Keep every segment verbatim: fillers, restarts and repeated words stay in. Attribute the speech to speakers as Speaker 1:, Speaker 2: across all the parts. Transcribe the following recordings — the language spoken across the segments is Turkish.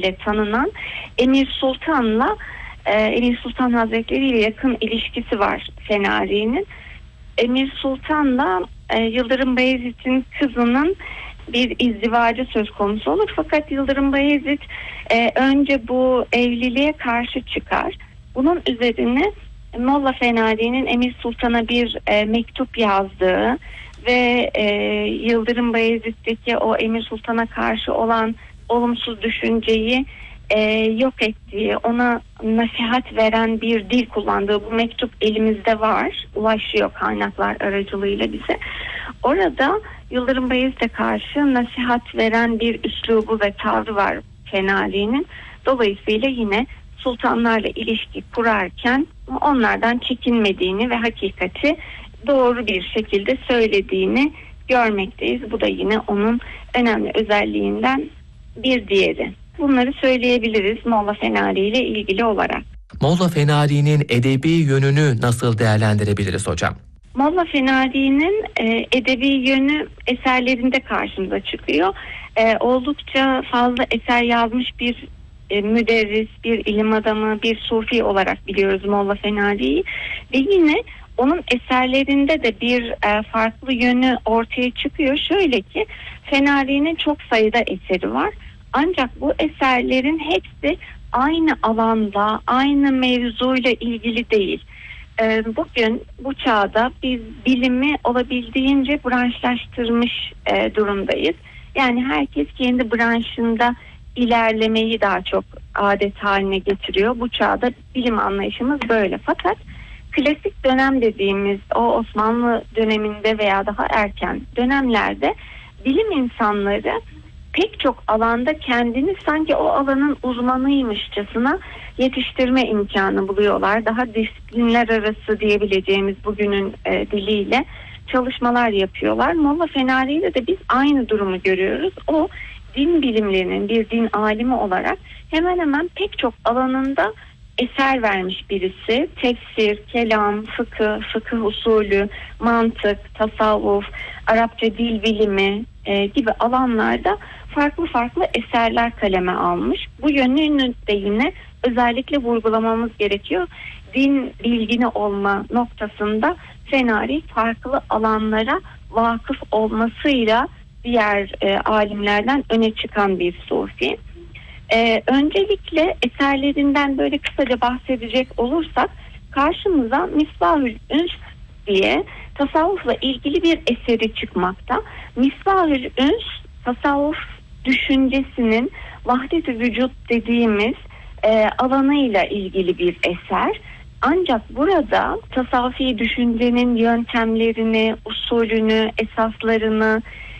Speaker 1: ismiyle tanınan Emir Sultan'la e, Emir Sultan Hazretleri ile yakın ilişkisi var Fenari'nin. Emir Sultan'la e, Yıldırım Bayezid'in kızının bir izdivacı söz konusu olur. Fakat Yıldırım Bayezid e, önce bu evliliğe karşı çıkar. Bunun üzerine Molla Fenari'nin Emir Sultan'a bir e, mektup yazdığı ve e, Yıldırım Bayezid'deki o Emir Sultan'a karşı olan olumsuz düşünceyi e, yok ettiği, ona nasihat veren bir dil kullandığı bu mektup elimizde var. Ulaşıyor kaynaklar aracılığıyla bize. Orada Yıldırım Bayezid'e karşı nasihat veren bir üslubu ve tavrı var Fenari'nin. Dolayısıyla yine sultanlarla ilişki kurarken onlardan çekinmediğini ve hakikati doğru bir şekilde söylediğini görmekteyiz. Bu da yine onun önemli özelliğinden bir diğeri. Bunları söyleyebiliriz Molla Fenari ile ilgili olarak.
Speaker 2: Molla Fenari'nin edebi yönünü nasıl değerlendirebiliriz hocam?
Speaker 1: Molla Fenari'nin e, edebi yönü eserlerinde karşımıza çıkıyor. E, oldukça fazla eser yazmış bir e, müderris, bir ilim adamı, bir sufi olarak biliyoruz Molla Fenari'yi. Ve yine onun eserlerinde de bir e, farklı yönü ortaya çıkıyor. Şöyle ki Fenari'nin çok sayıda eseri var. Ancak bu eserlerin hepsi aynı alanda, aynı mevzuyla ilgili değil. E, bugün bu çağda biz bilimi olabildiğince branşlaştırmış e, durumdayız. Yani herkes kendi branşında ilerlemeyi daha çok adet haline getiriyor. Bu çağda bilim anlayışımız böyle. Fakat klasik dönem dediğimiz o Osmanlı döneminde veya daha erken dönemlerde bilim insanları pek çok alanda kendini sanki o alanın uzmanıymışçasına yetiştirme imkanı buluyorlar. Daha disiplinler arası diyebileceğimiz bugünün e, diliyle çalışmalar yapıyorlar. Molla Fenari'de de biz aynı durumu görüyoruz. O din bilimlerinin bir din alimi olarak hemen hemen pek çok alanında eser vermiş birisi. Tefsir, kelam, fıkıh, fıkıh usulü, mantık, tasavvuf, Arapça dil bilimi e, gibi alanlarda farklı farklı eserler kaleme almış. Bu yönünü de yine özellikle vurgulamamız gerekiyor. Din bilgini olma noktasında Fenari farklı alanlara vakıf olmasıyla diğer e, alimlerden öne çıkan bir sufi. Ee, öncelikle eserlerinden böyle kısaca bahsedecek olursak karşımıza Misbahül Üns diye tasavvufla ilgili bir eseri çıkmakta. Misbahül Üns tasavvuf düşüncesinin vahdet-i vücut dediğimiz e, alanıyla ilgili bir eser. Ancak burada tasavvufi düşüncenin yöntemlerini, usulünü, esaslarını,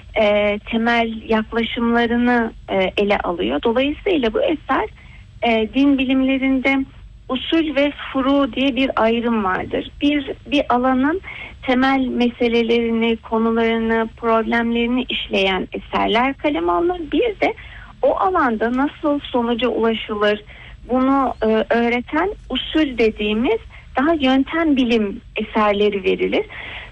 Speaker 1: E, temel yaklaşımlarını e, ele alıyor. Dolayısıyla bu eser e, din bilimlerinde usul ve furu diye bir ayrım vardır. Bir bir alanın temel meselelerini, konularını, problemlerini işleyen eserler kaleme alınır. Bir de o alanda nasıl sonuca ulaşılır, bunu e, öğreten usul dediğimiz daha yöntem bilim eserleri verilir.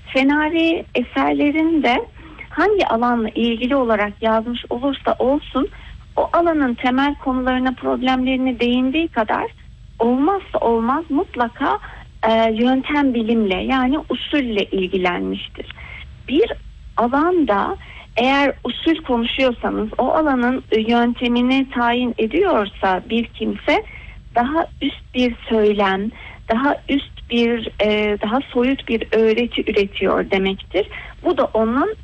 Speaker 1: Fenari eserlerinde hangi alanla ilgili olarak yazmış olursa olsun o alanın temel konularına, problemlerine değindiği kadar olmazsa olmaz mutlaka e, yöntem bilimle yani usulle ilgilenmiştir. Bir alanda eğer usul konuşuyorsanız o alanın yöntemini tayin ediyorsa bir kimse daha üst bir söylem, daha üst bir e, daha soyut bir öğreti üretiyor demektir. Bu da onun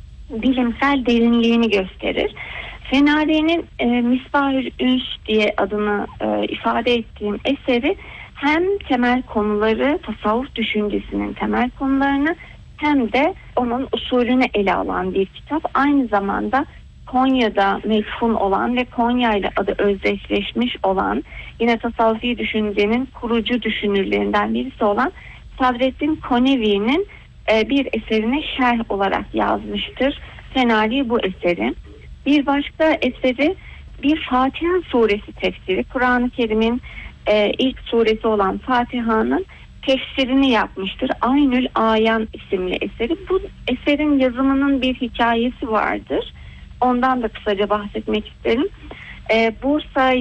Speaker 1: bilimsel derinliğini gösterir. Fenari'nin e, Misbahül Üns diye adını e, ifade ettiğim eseri hem temel konuları, tasavvuf düşüncesinin temel konularını hem de onun usulünü ele alan bir kitap. Aynı zamanda Konya'da mefhun olan ve Konya ile adı özdeşleşmiş olan yine tasavvufi düşüncenin kurucu düşünürlerinden birisi olan Sadreddin Konevi'nin e, bir eserine şerh olarak yazmıştır Fenari bu eseri. Bir başka eseri bir Fatiha suresi tefsiri. Kur'an-ı Kerim'in e, ilk suresi olan Fatiha'nın tefsirini yapmıştır. Aynül Ayan isimli eseri. Bu eserin yazımının bir hikayesi vardır. Ondan da kısaca bahsetmek isterim. E, Bursa